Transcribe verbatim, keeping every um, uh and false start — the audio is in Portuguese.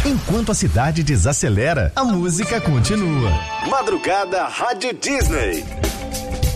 Enquanto a cidade desacelera, a música continua. Madrugada Rádio Disney.